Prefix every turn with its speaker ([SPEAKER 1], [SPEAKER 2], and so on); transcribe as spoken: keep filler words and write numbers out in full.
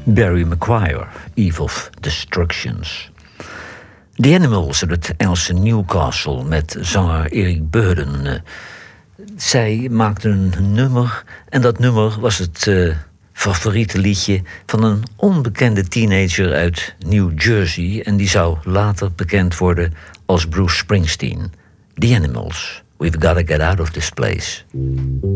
[SPEAKER 1] Barry McGuire, Eve of Destructions. The Animals uit het Engelse Newcastle met zanger Eric Burdon. Uh, zij maakten een nummer en dat nummer was het uh, favoriete liedje van een onbekende teenager uit New Jersey en die zou later bekend worden als Bruce Springsteen. The Animals, we've gotta get out of this place.